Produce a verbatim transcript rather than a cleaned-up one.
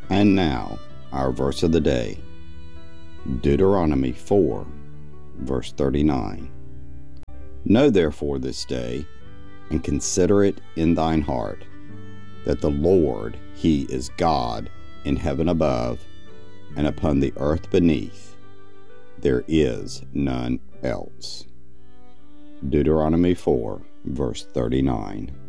And now, our verse of the day, Deuteronomy four, verse thirty-nine. Know therefore this day, and consider it in thine heart, that the Lord, He is God in heaven above, and upon the earth beneath. There is none else. Deuteronomy four, verse thirty-nine.